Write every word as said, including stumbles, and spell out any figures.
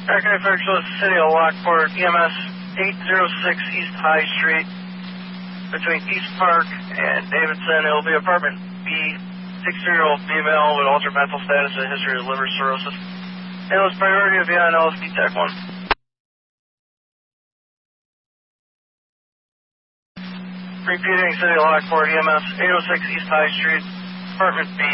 Okay, folks, so it's the City of Lockport, E M S eight oh six East High Street, between East Park and Davidson. It'll be apartment B, sixty-year-old female with altered mental status and a history of liver cirrhosis. And it was priority of beyond L S D Tech one. Repeating, City of Lockport, E M S eight oh six East High Street, apartment B.